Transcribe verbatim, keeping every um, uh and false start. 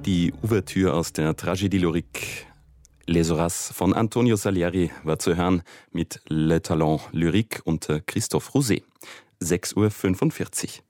die Ouvertüre aus der Tragédie lyrique Les Horaces von Antonio Salieri war zu hören mit Le Talent Lyrique unter Christophe Rousset. sechs Uhr fünfundvierzig.